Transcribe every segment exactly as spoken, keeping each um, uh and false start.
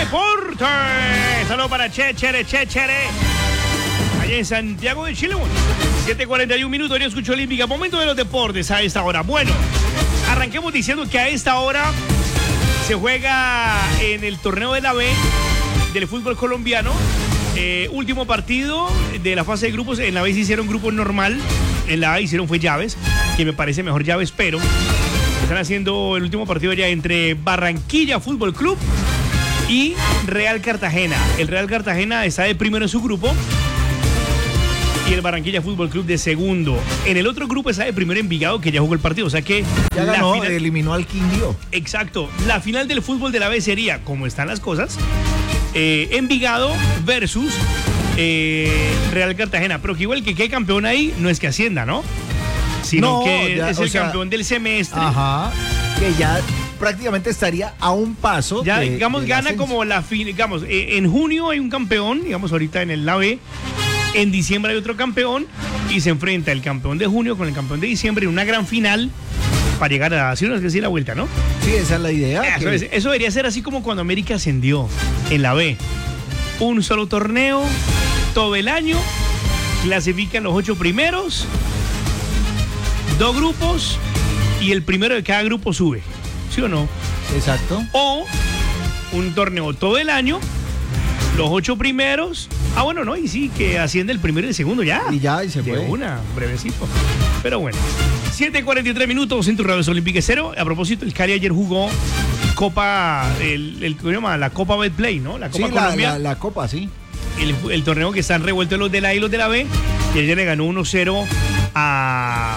Deporte. Saludos para Chechere, Chechere. Allá en Santiago de Chile. siete cuarenta y un minutos, yo escucho Olímpica. Momento de los deportes a esta hora. Bueno, arranquemos diciendo que a esta hora se juega en el torneo de la B del fútbol colombiano. Eh, último partido de la fase de grupos. En la B se hicieron grupos normal. En la A hicieron fue llaves, que me parece mejor llaves, pero están haciendo el último partido ya entre Barranquilla Fútbol Club y Real Cartagena. El Real Cartagena está de primero en su grupo y el Barranquilla Fútbol Club de segundo. En el otro grupo está de primero Envigado, que ya jugó el partido, o sea que ya ganó, final... eliminó al Quindío. Exacto. La final del fútbol de la B sería, como están las cosas, eh, Envigado versus eh, Real Cartagena. Pero que igual que quede campeón ahí no es que ascienda, ¿no? Sino no, que ya, es el sea, campeón del semestre. Ajá. Que ya prácticamente estaría a un paso. Ya, de, digamos, de gana ascenso. como la fin, digamos, eh, en junio hay un campeón, digamos, ahorita en el la B. En diciembre hay otro campeón y se enfrenta el campeón de junio con el campeón de diciembre en una gran final para llegar a así, no es que sí la vuelta, ¿no? Sí, esa es la idea. Eso, que... es, eso debería ser así como cuando América ascendió en la B. Un solo torneo, todo el año, clasifican los ocho primeros, dos grupos y el primero de cada grupo sube, ¿sí o no? Exacto. O un torneo todo el año, los ocho primeros. Ah, bueno, no, y sí, que asciende el primero y el segundo ya. Y ya, y se de fue. una, brevecito. Pero bueno, siete cuarenta y tres minutos en tu radio Olímpica cero. A propósito, el Cali ayer jugó Copa, el, el, ¿cómo se llama? La Copa Betplay, ¿no? La Copa sí, Colombia. La, la, la Copa, sí. El, el torneo que están revueltos los de la A y los de la B. Y ayer le ganó uno cero a...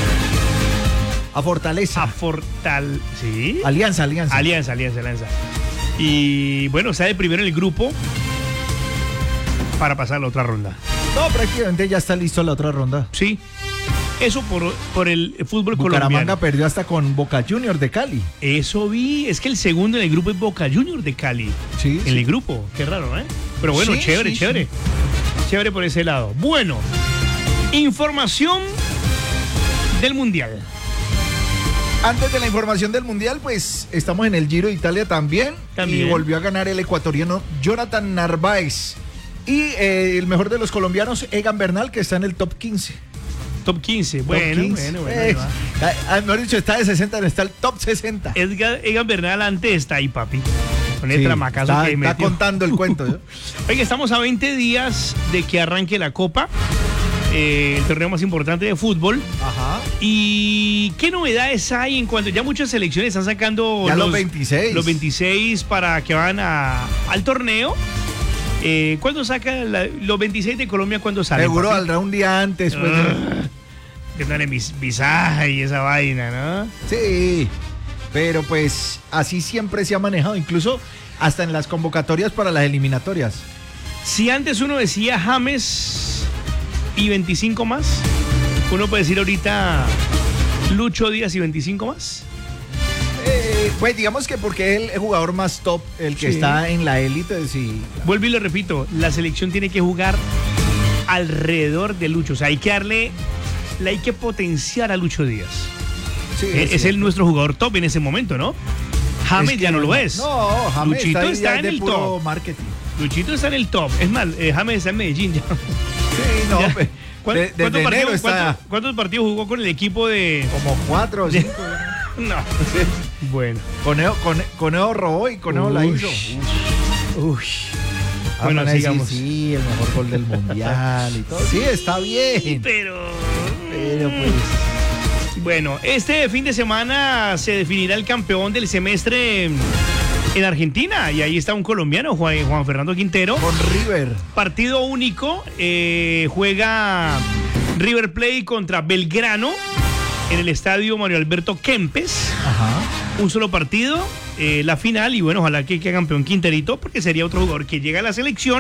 A Fortaleza. A Fortal... ¿Sí? Alianza, Alianza. Alianza, Alianza, Alianza. Y bueno, está de primero en el grupo para pasar a la otra ronda. No, prácticamente ya está listo la otra ronda. Sí. Eso por, por el fútbol Bucaramanga colombiano. perdió hasta con Boca Juniors de Cali. Eso vi. Es que el segundo en el grupo es Boca Juniors de Cali. Sí. En sí. el grupo. Qué raro, ¿eh? Pero bueno, Sí, chévere, sí, chévere. sí. Chévere por ese lado. Bueno, información del Mundial. Antes de la información del Mundial, pues estamos en el Giro de Italia también. También. Y volvió a ganar el ecuatoriano Jonathan Narváez. Y eh, el mejor de los colombianos, Egan Bernal, que está en el top quince. Top quince. Bueno, top quince. bueno, bueno. ahí Eh, va. ah, mejor dicho, está de sesenta, está el top sesenta. Edgar, Egan Bernal antes está ahí, papi. Con el Sí, tramacazo está, que está metió. contando el cuento. ¿yo? Oiga, estamos a veinte días de que arranque la Copa, eh, el torneo más importante de fútbol. Ajá. ¿Y qué novedades hay en cuanto ya muchas selecciones están sacando Ya los veintiséis. los veintiséis para que van a, al torneo? Eh, ¿Cuándo sacan la- los veintiséis de Colombia? ¿Cuándo salen? Seguro papi? saldrá un día antes. Pues, Ah, que no le mis- visaje y esa vaina, ¿no? Sí, pero pues así siempre se ha manejado, incluso hasta en las convocatorias para las eliminatorias. Si antes uno decía James y veinticinco más, uno puede decir ahorita Lucho Díaz y veinticinco más. Eh, pues digamos que porque es el jugador más top, el que Sí. está en la élite, sí. Vuelvo y lo repito, la selección tiene que jugar alrededor de Lucho. O sea, hay que darle, le hay que potenciar a Lucho Díaz. Sí, es es el nuestro jugador top en ese momento, ¿no? James Es que ya no lo es. No, James Luchito está, ahí está ya en de el puro top. marketing. Luchito está en el top. Es más, eh, James está en Medellín ya. Sí, no, Ya. pues, ¿Cuán- de- desde ¿Cuántos, enero partidos, está cuántos- cuántos partidos jugó con el equipo de...? como cuatro o cinco. No. Bueno. Conejo, Cone- Conejo robó y Conejo la Uy. hizo. Uy. Ah, Bueno, van a decir, sigamos. sí, el mejor gol del mundial y todo. Sí, está bien. Pero... Pero pues... Bueno, este fin de semana se definirá el campeón del semestre en, en Argentina. Y ahí está un colombiano, Juan, Juan Fernando Quintero. Con River. Partido único. eh, juega River Plate contra Belgrano en el estadio Mario Alberto Kempes. Ajá. Un solo partido, eh, la final. Y bueno, ojalá que quede campeón Quinterito, porque sería otro jugador que llega a la selección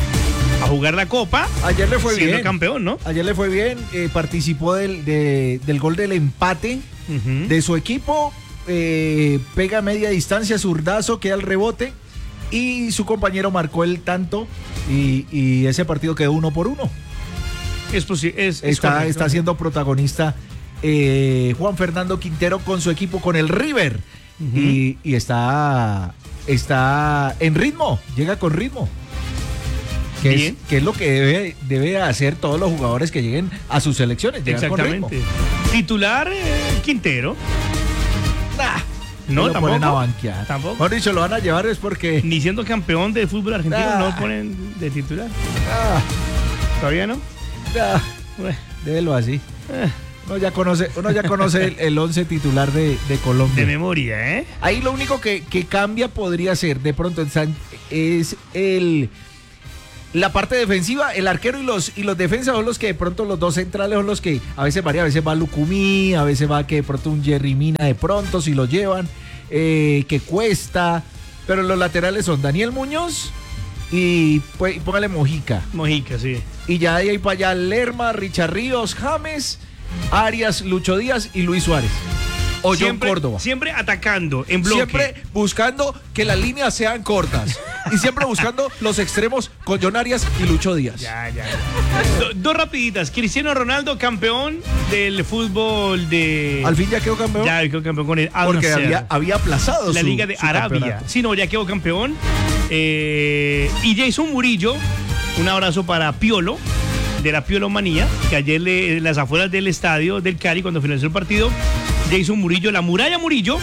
a jugar la Copa. Ayer le fue siendo bien. campeón, ¿no? Ayer le fue bien, eh, participó del, de- del gol del empate Ujú. de su equipo, eh, pega a media distancia, zurdazo, queda el rebote y su compañero marcó el tanto y, y ese partido quedó uno por uno. Es posi- es, es Está, correcto. está siendo protagonista eh, Juan Fernando Quintero con su equipo, con el River. Ujú. y, y está está en ritmo, llega con ritmo. Que es, que es lo que debe, debe hacer todos los jugadores que lleguen a sus selecciones. Exactamente. Titular, eh, Quintero. Nah, no, lo tampoco. Ponen a banquear. Tampoco. Mejor dicho, lo van a llevar es porque. Ni siendo campeón del fútbol argentino, nah. no lo ponen de titular. Ah. ¿Todavía no? Nah. Bueno. Déjelo así. Eh. Uno ya conoce, uno ya conoce el, el once titular de, de Colombia. De memoria, ¿eh? Ahí lo único que, que cambia podría ser, de pronto, es el. La parte defensiva, el arquero y los y los defensas son los que de pronto los dos centrales son los que a veces varía, a veces va Lucumí, a veces va que de pronto un Jerry Mina de pronto si lo llevan, eh, que cuesta, pero los laterales son Daniel Muñoz y pues, póngale Mojica. Mojica, sí. Y ya de ahí para allá Lerma, Richard Ríos, James, Arias, Lucho Díaz y Luis Suárez. O siempre, John Córdoba. Siempre atacando, en bloque. Siempre buscando que las líneas sean cortas. Y siempre buscando los extremos con John Arias y Lucho Díaz. Ya, ya. Do, dos rapiditas. Cristiano Ronaldo, campeón del fútbol de... Al fin ya quedó campeón. Ya quedó campeón con el Al Porque Nassr. había, había aplazado la su, Liga de su Arabia. campeonato. Sí, no, ya quedó campeón. Eh, y Jason Murillo, un abrazo para Piolo, de la Piolomanía, que ayer le, en las afueras del estadio del Cali, cuando finalizó el partido, Jason Murillo, la muralla Murillo,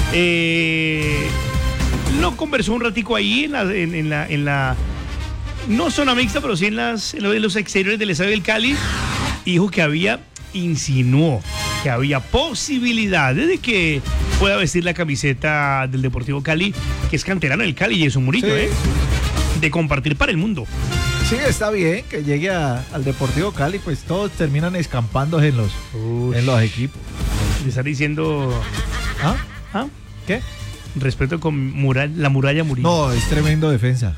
eh, lo conversó un ratico ahí en la, en, en la, en la no zona mixta, pero sí en, las, en los exteriores del estadio del Cali, y dijo que había, insinuó que había posibilidades de que pueda vestir la camiseta del Deportivo Cali, que es canterano del Cali, Jason Murillo, sí. ¿eh? De compartir para el mundo. Sí, está bien que llegue a, al Deportivo Cali, pues todos terminan escampándose en los, en los equipos. Le están diciendo... ¿Ah? ¿Ah? ¿Qué? Respeto con mural, la muralla Murillo. No, es tremendo defensa.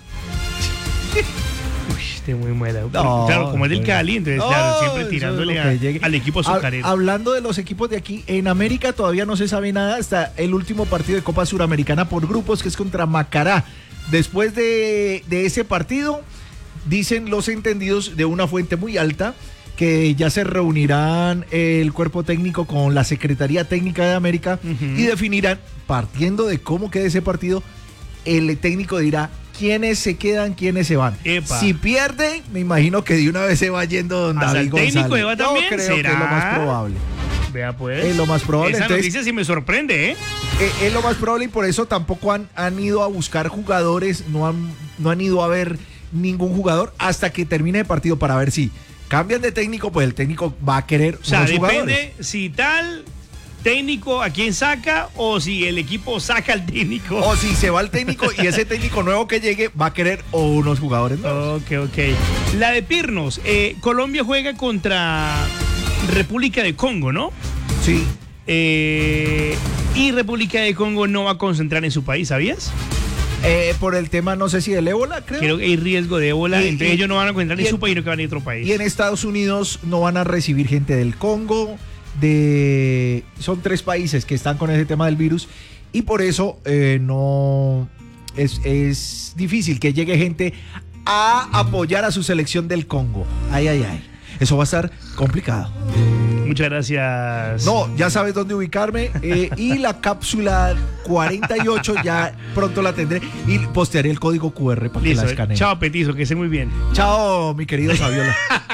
Uy, este muy muera. No, claro, como es del Cali, entonces no, claro, siempre tirándole a, al equipo azucarero. Hablando de los equipos de aquí, en América todavía no se sabe nada hasta el último partido de Copa Suramericana por grupos, que es contra Macará. Después de, de ese partido, dicen los entendidos de una fuente muy alta que ya se reunirán el cuerpo técnico con la Secretaría Técnica de América uh-huh. y definirán, partiendo de cómo quede ese partido, el técnico dirá quiénes se quedan, quiénes se van. Epa. Si pierde, me imagino que de una vez se va yendo don David González. ¿El técnico se va también? Yo creo ¿Será? que es lo más probable. Vea pues. Es lo más probable. Esa Entonces, noticia sí me sorprende, ¿eh? ¿eh? Es lo más probable y por eso tampoco han, han ido a buscar jugadores, no han, no han ido a ver ningún jugador hasta que termine el partido para ver si cambian de técnico, pues el técnico va a querer o sea, unos depende jugadores. Si tal técnico a quién saca o si el equipo saca al técnico. O si se va el técnico y ese técnico nuevo que llegue va a querer o unos jugadores nuevos. Ok, ok. La de Pirnos, eh, Colombia juega contra República de Congo, ¿no? Sí. Eh, y República de Congo no va a concentrar en su país, ¿sabías? Eh, por el tema, no sé si del ébola, creo. Creo que hay riesgo de ébola, y, entonces y, ellos no van a concentrar en su país, no que van a ir a otro país. Y en Estados Unidos no van a recibir gente del Congo, de son tres países que están con ese tema del virus y por eso eh, no es, es difícil que llegue gente a apoyar a su selección del Congo. Ay, ay, ay. Eso va a estar complicado. Muchas gracias. No, ya sabes dónde ubicarme. Eh, y la cápsula cuarenta y ocho ya pronto la tendré. Y postearé el código cu erre para Listo, que la escaneen. Chao, Petizo, que esté muy bien. Chao, mi querido Saviola.